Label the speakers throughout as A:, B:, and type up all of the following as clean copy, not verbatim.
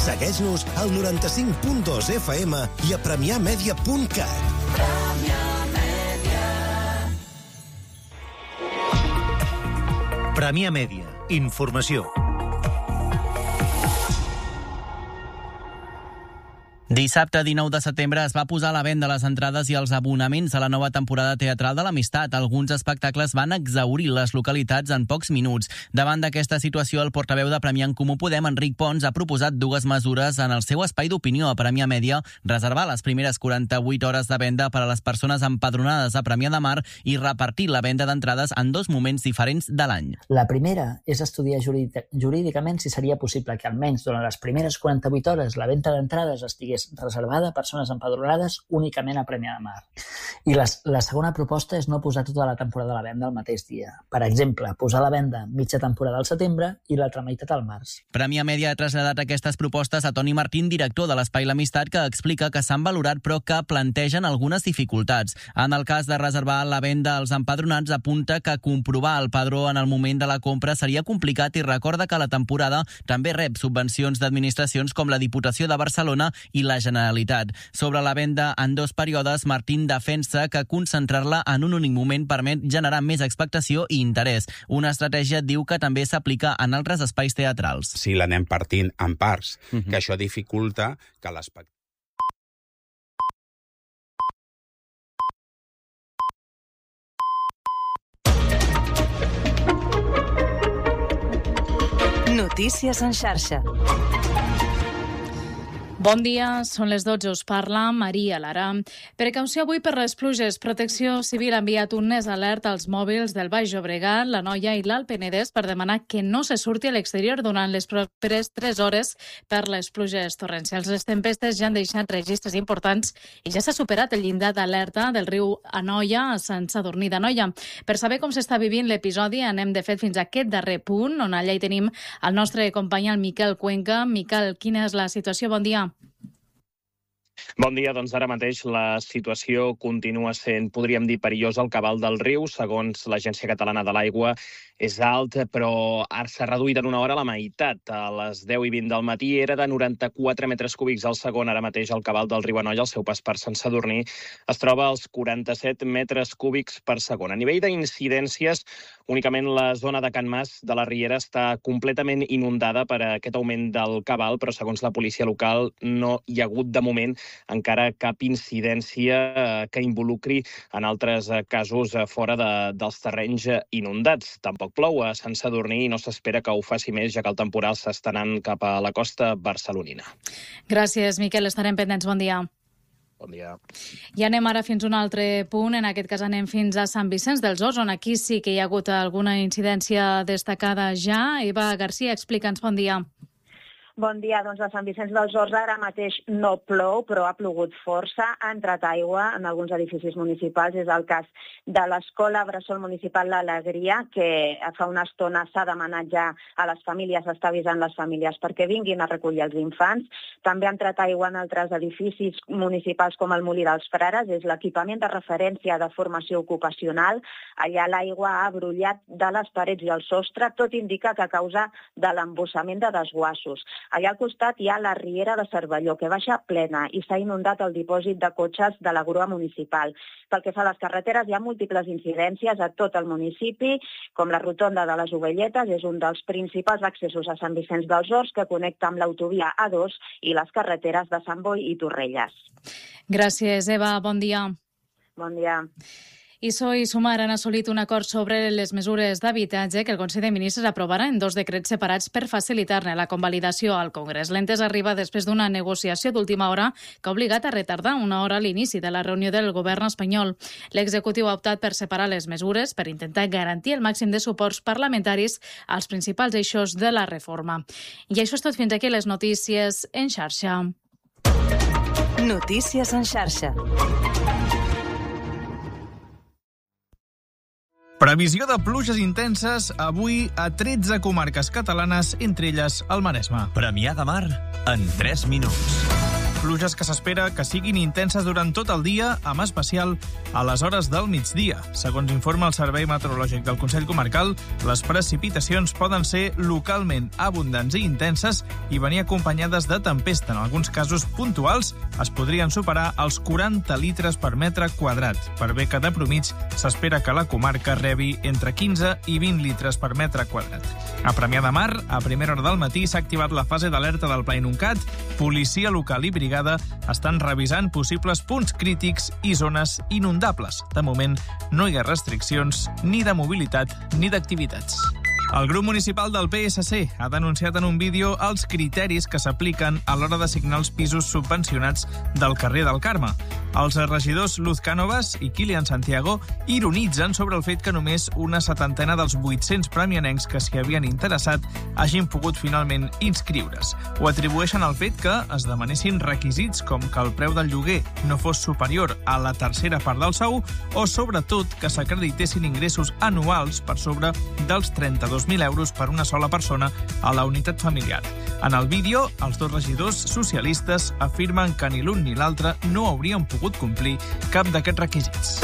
A: Segueix-nos al 95.2 FM i a premiamedia.cat.
B: Premià Mèdia. Informació.
C: Dissabte 19 de setembre es va posar a la venda les entrades i els abonaments a la nova temporada teatral de l'Amistat. Alguns espectacles van exhaurir les localitats en pocs minuts. Davant d'aquesta situació, el portaveu de Premià en Comú Podem, Enric Pons, ha proposat dues mesures en el seu espai d'opinió a Premià Mèdia: reservar les primeres 48 hores de venda per a les persones empadronades a Premià de Mar i repartir la venda d'entrades en dos moments diferents de l'any.
D: La primera és estudiar jurídicament si seria possible que almenys durant les primeres 48 hores la venda d'entrades estigués reservada a persones empadronades únicament a Premià de Mar. I la segona proposta és no posar tota la temporada a la venda el mateix dia. Per exemple, posar a la venda mitja temporada al setembre i l'altra meitat al març.
C: Premià Mèdia ha traslladat aquestes propostes a Toni Martín, director de l'Espai L'Amistat, que explica que s'han valorat però que plantegen algunes dificultats. En el cas de reservar la venda als empadronats, apunta que comprovar el padró en el moment de la compra seria complicat i recorda que la temporada també rep subvencions d'administracions com la Diputació de Barcelona i la Generalitat. Sobre la venda en dos períodes, Martín defensa que concentrar-la en un únic moment permet generar més expectació i interès. Una estratègia, diu, que també s'aplica en altres espais teatrals.
E: Si l'anem partint en parts, que això dificulta que l'espectacle...
F: Notícies en xarxa.
G: Bon dia, són les 12, us parla Maria Lara. Precaució avui per les pluges. Protecció Civil ha enviat un NES alert als mòbils del Baix Llobregat, l'Anoia i l'Alt Penedès per demanar que no se surti a l'exterior durant les properes 3 hores per les pluges torrencials. Les tempestes ja han deixat registres importants i ja s'ha superat el llindar d'alerta del riu Anoia a Sant Sadurní d'Anoia. Per saber com s'està vivint l'episodi, anem de fet fins a aquest darrer punt, on allà hi tenim el nostre company, el Miquel Cuenca. Miquel, quina és la situació? Bon dia.
H: Bon dia, doncs ara mateix la situació continua sent, podríem dir, perillosa al cabal del riu. Segons l'Agència Catalana de l'Aigua, és alt, però ara s'ha reduït en una hora a la meitat. A les 10:20 del matí era de 94 metres cúbics al segon. Ara mateix el cabal del riu Anoia, al seu pas per Sant Sadurní, es troba als 47 metres cúbics per segon. A nivell d'incidències, únicament la zona de Can Mas de la Riera està completament inundada per aquest augment del cabal, però segons la policia local no hi ha hagut de moment encara cap incidència que involucri en altres casos fora dels terrenys inundats. Tampoc plou a Sant Sadurní i no s'espera que ho faci més, ja que el temporal s'està anant cap a la costa barcelonina.
G: Gràcies, Miquel. Estarem pendents. Bon dia.
H: Bon dia.
G: I anem ara fins a un altre punt. En aquest cas anem fins a Sant Vicenç dels Horts, on aquí sí que hi ha hagut alguna incidència destacada ja. Eva Garcia, explica'ns. Bon dia.
I: Bon dia, doncs a Sant Vicenç dels Horts ara mateix no plou, però ha plogut força, ha entrat aigua en alguns edificis municipals. És el cas de l'Escola Bressol Municipal l'Alegria, que fa una estona s'ha demanat ja a les famílies, s'està avisant les famílies perquè vinguin a recollir els infants. També ha entrat aigua en altres edificis municipals com el Molí dels Frares, és l'equipament de referència de formació ocupacional. Allà l'aigua ha brollat de les parets i el sostre, tot indica que a causa de l'embossament de desguassos. Allà al costat hi ha la riera de Cervelló, que baixa plena i s'ha inundat el dipòsit de cotxes de la grua municipal. Pel que fa a les carreteres, hi ha múltiples incidències a tot el municipi, com la rotonda de les Ovelletes, és un dels principals accessos a Sant Vicenç dels Horts, que connecta amb l'autovia A2 i les carreteres de Sant Boi i Torrelles.
G: Gràcies, Eva. Bon dia.
I: Bon dia.
G: ISO i Sumar han assolit un acord sobre les mesures d'habitatge que el Consell de Ministres aprovarà en 2 decrets separats per facilitar-ne la convalidació al Congrés. L'entesa arriba després d'una negociació d'última hora que ha obligat a retardar una hora l'inici de la reunió del govern espanyol. L'executiu ha optat per separar les mesures per intentar garantir el màxim de suports parlamentaris als principals eixos de la reforma. I això és tot. Fins aquí les notícies en xarxa.
F: Notícies en xarxa.
J: Previsió de pluges intenses avui a 13 comarques catalanes, entre elles el Maresme.
B: Premià de Mar en 3 minuts.
J: Pluges que s'espera que siguin intenses durant tot el dia, amb especial a les hores del migdia. Segons informa el Servei Meteorològic del Consell Comarcal, les precipitacions poden ser localment abundants i intenses i venir acompanyades de tempesta. En alguns casos puntuals es podrien superar els 40 litres per metre quadrat, per bé que de promig s'espera que la comarca rebi entre 15 i 20 litres per metre quadrat. A Premià de Mar, a primera hora del matí, s'ha activat la fase d'alerta del Pla Inuncat. Policia local i brigada estan revisant possibles punts crítics i zones inundables. De moment, no hi ha restriccions ni de mobilitat ni d'activitats. El grup municipal del PSC ha denunciat en un vídeo els criteris que s'apliquen a l'hora d'assignar els pisos subvencionats del carrer del Carme. Els regidors Luz Cánovas i Kilian Santiago ironitzen sobre el fet que només una setantena dels 800 premianencs que s'hi havien interessat hagin pogut finalment inscriure's. Ho atribueixen al fet que es demanessin requisits com que el preu del lloguer no fos superior a la tercera part del sou o, sobretot, que s'acreditessin ingressos anuals per sobre dels 32.000 euros per una sola persona a la unitat familiar. En el vídeo, els dos regidors socialistes afirmen que ni l'un ni l'altre no haurien pogut complir cap d'aquests requisits.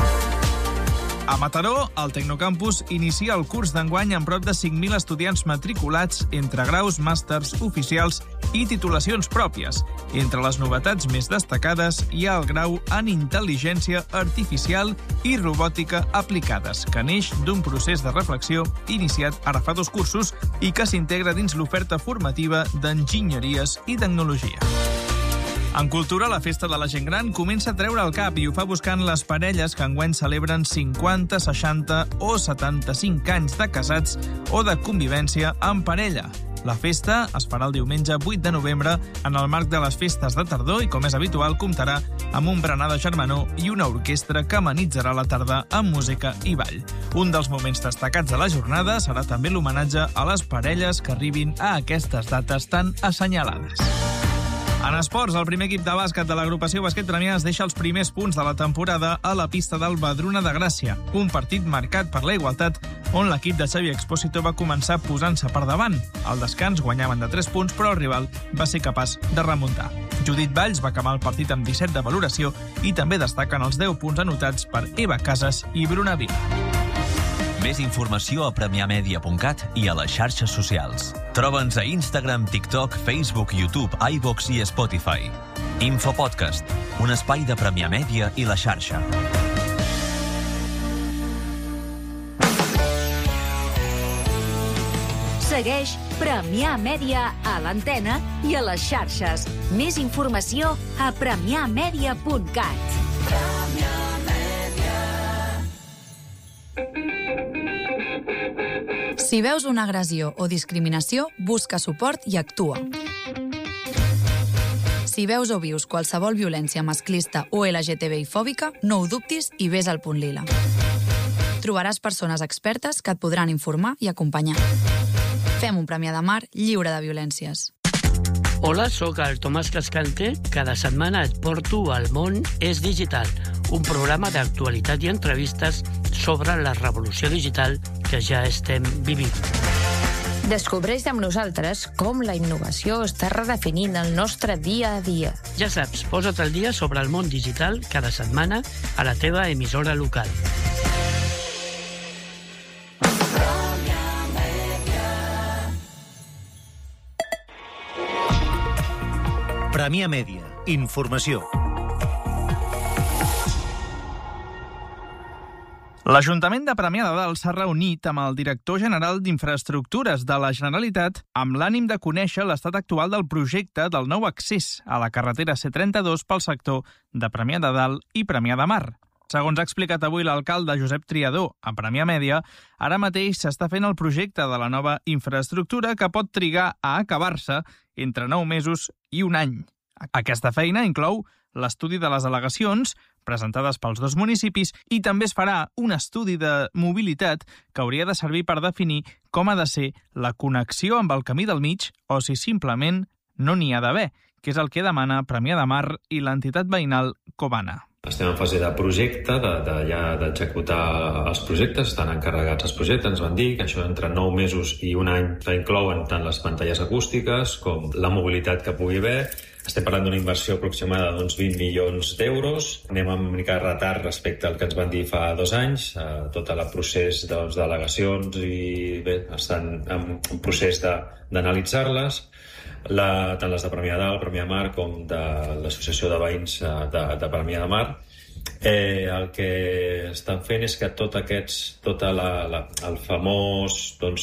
J: A Mataró, el Tecnocampus inicia el curs d'enguany amb prop de 5.000 estudiants matriculats entre graus, màsters, oficials i titulacions pròpies. Entre les novetats més destacades hi ha el grau en Intel·ligència Artificial i Robòtica Aplicades, que neix d'un procés de reflexió iniciat ara fa 2 cursos i que s'integra dins l'oferta formativa d'Enginyeries i Tecnologia. En cultura, la festa de la gent gran comença a treure el cap i ho fa buscant les parelles que enguany celebren 50, 60 o 75 anys de casats o de convivència en parella. La festa es farà el diumenge 8 de novembre en el marc de les festes de tardor i, com és habitual, comptarà amb un berenar de germanor i una orquestra que amenitzarà la tarda amb música i ball. Un dels moments destacats de la jornada serà també l'homenatge a les parelles que arribin a aquestes dates tan assenyalades. En esports, el primer equip de bàsquet de l'agrupació Bàsquet Premià es deixa els primers punts de la temporada a la pista del Vedruna de Gràcia, un partit marcat per la igualtat on l'equip de Xavi Expósito va començar posant-se per davant. Al descans guanyaven de 3 punts, però el rival va ser capaç de remuntar. Judit Valls va acabar el partit amb 17 de valoració i també destaquen els 10 punts anotats per Eva Casas i Bruna Vila.
K: Més informació a premiamedia.cat i a les xarxes socials. Troba'ns a Instagram, TikTok, Facebook, YouTube, iVoox i Spotify. Infopodcast, un espai de Premià Mèdia i la xarxa.
F: Segueix Premià Mèdia a l'antena i a les xarxes. Més informació a premiamedia.cat.
L: Si veus una agressió o discriminació, busca suport i actua. Si veus o vius qualsevol violència masclista o LGTBI-fòbica, no ho dubtis i ves al punt lila. Trobaràs persones expertes que et podran informar i acompanyar. Fem un Premià de Mar lliure de violències.
M: Hola, sóc el Tomàs Cascante. Cada setmana et porto al Món és Digital, un programa d'actualitat i entrevistes sobre la revolució digital que ja estem vivint.
N: Descobreix amb nosaltres com la innovació està redefinint el nostre dia a dia.
M: Ja saps, posa't al dia sobre el món digital cada setmana a la teva emissora local.
B: Premià Mèdia. Informació.
J: L'Ajuntament de Premià de Dalt s'ha reunit amb el director general d'Infraestructures de la Generalitat amb l'ànim de conèixer l'estat actual del projecte del nou accés a la carretera C32 pel sector de Premià de Dalt i Premià de Mar. Segons ha explicat avui l'alcalde Josep Triador a Premià Mèdia, ara mateix s'està fent el projecte de la nova infraestructura que pot trigar a acabar-se entre 9 mesos i 1 any. Aquesta feina inclou l'estudi de les al·legacions presentades pels 2 municipis i també es farà un estudi de mobilitat que hauria de servir per definir com ha de ser la connexió amb el camí del mig o si simplement no n'hi ha d'haver, que és el que demana Premià de Mar i l'entitat veïnal Covana.
O: Estem en fase de projecte, d'executar els projectes, estan encarregats els projectes, ens van dir que això entre 9 mesos i un any inclouen tant les pantalles acústiques com la mobilitat que pugui haver. Estem parlant d'una inversió aproximada d'uns 20 milions d'euros. Anem amb una mica de retard respecte al que ens van dir fa 2 anys. Tot el procés d'al·legacions i bé, estan en procés d'analitzar-les. Tant les de Premià de Dalt, Premià de Mar, com de l'Associació de Veïns de Premià de Mar. El que estan fent és que el famós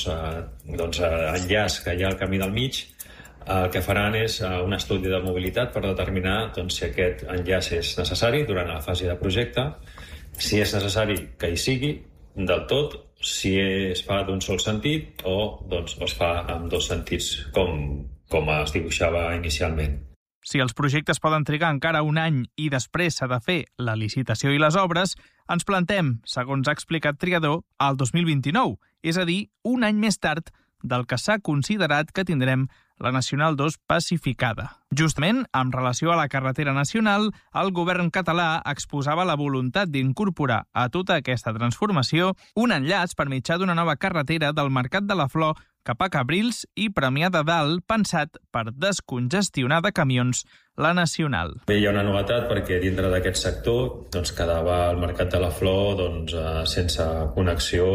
O: enllaç que hi ha al camí del mig, el que faran és un estudi de mobilitat per determinar si aquest enllaç és necessari durant la fase de projecte, si és necessari que hi sigui del tot, si es fa d'un sol sentit o es fa amb 2 sentits, com es dibuixava inicialment.
J: Si els projectes poden trigar encara un any i després s'ha de fer la licitació i les obres, ens plantem, segons ha explicat Triador, al 2029, és a dir, un any més tard del que s'ha considerat que tindrem la Nacional 2 pacificada. Justament, en relació a la carretera nacional, el govern català exposava la voluntat d'incorporar a tota aquesta transformació un enllaç per mitjà d'una nova carretera del Mercat de la Flor cap a Cabrils i Premià de Dalt, pensat per descongestionar de camions la Nacional.
O: Bé, hi ha una novetat perquè dintre d'aquest sector quedava el Mercat de la Flor sense connexió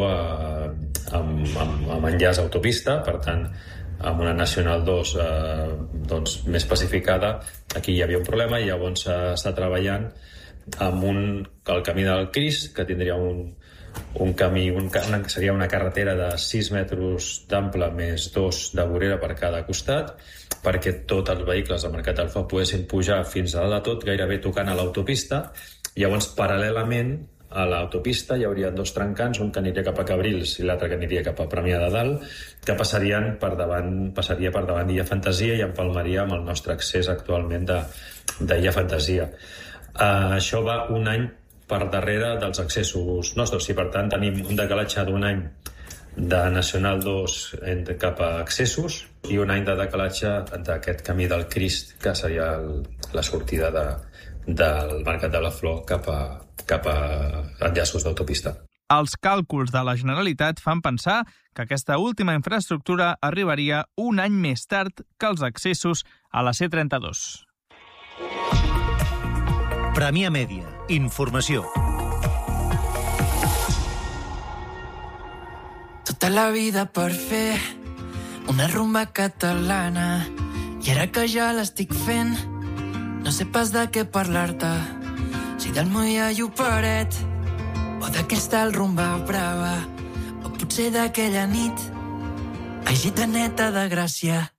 O: amb enllaç autopista, per tant, amb una Nacional 2 més pacificada, aquí hi havia un problema i llavors s'està treballant amb el camí del Crist, que tindria un camí, seria una carretera de 6 metres d'ample més 2 de vorera per cada costat, perquè tots els vehicles del Mercat del Foc poguessin pujar fins a dalt de tot, gairebé tocant a l'autopista. Llavors, paral·lelament a l'autopista hi hauria 2 trencants, un que aniria cap a Cabrils i l'altre que aniria cap a Premià de Dalt, que passaria per davant d'Illa Fantasia i empalmaria amb el nostre accés actualment d'Illa Fantasia. Això va un any per darrere dels accessos nostres, i per tant tenim un decalatge d'un any de Nacional 2 cap a accessos i un any de decalatge d'aquest camí del Crist, que seria la sortida del Mercat de la Flor cap a enllaços d'autopista.
J: Els càlculs de la Generalitat fan pensar que aquesta última infraestructura arribaria un any més tard que els accessos a la C32.
B: Premià Mèdia. Informació.
P: Tota la vida per fer una rumba catalana i ara que ja l'estic fent no sé pas de què parlar-te, si del Moia i Operet o d'aquesta el rumba brava o potser d'aquella nit ai, gitaneta de Gràcia,